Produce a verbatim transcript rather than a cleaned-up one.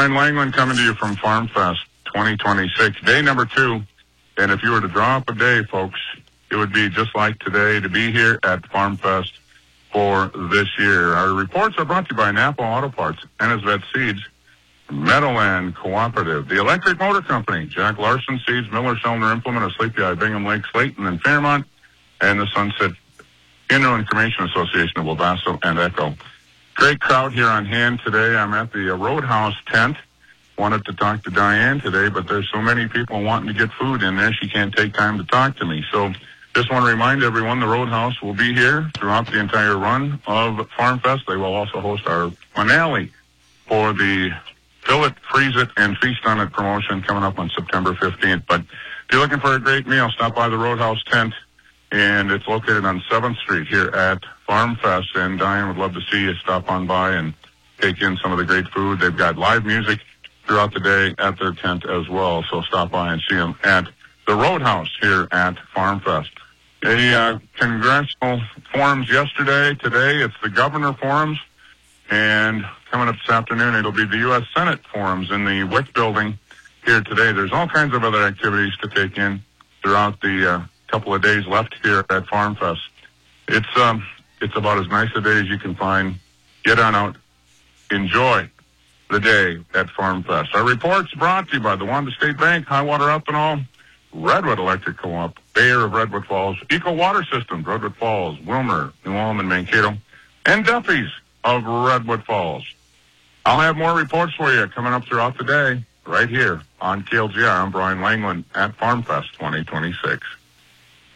Brian Langland coming to you from Farm Fest twenty twenty-six, day number two. And if you were to draw up a day, folks, it would be just like today to be here at Farm Fest for this year. Our reports are brought to you by Napa Auto Parts, Ennisvet Seeds, Meadowland Cooperative, the Electric Motor Company, Jack Larson Seeds, Miller Selner Implement of Sleepy Eye, Bingham Lake, Slayton, and Fairmont, and the Sunset Inner Information Association of Wabasso and Echo. Great crowd here on hand today. I'm at the uh, Roadhouse tent. Wanted to talk to Diane today, but there's so many people wanting to get food in there, she can't take time to talk to me. So just want to remind everyone the Roadhouse will be here throughout the entire run of Farm Fest. They will also host our finale for the Fill It, Freeze It, and Feast on It promotion coming up on September fifteenth. But if you're looking for a great meal, stop by the Roadhouse tent, and it's located on seventh Street here at Farm Fest. And Diane would love to see you stop on by and take in some of the great food. They've got live music throughout the day at their tent as well. So stop by and see them at the Roadhouse here at Farm Fest. A uh, congressional forums yesterday. Today it's the governor forums. And coming up this afternoon, it'll be the U S Senate forums in the W I C building here today. There's all kinds of other activities to take in throughout the uh, couple of days left here at Farm Fest. It's, um, it's about as nice a day as you can find. Get on out. Enjoy the day at Farm Fest. Our report's brought to you by the Wanda State Bank, Highwater Ethanol, Redwood Electric Co-op, Bayer of Redwood Falls, Eco Water Systems, Redwood Falls, Wilmer, New Ulm, and Mankato, and Duffy's of Redwood Falls. I'll have more reports for you coming up throughout the day right here on K L G R. I'm Brian Langland at Farm Fest twenty twenty-six.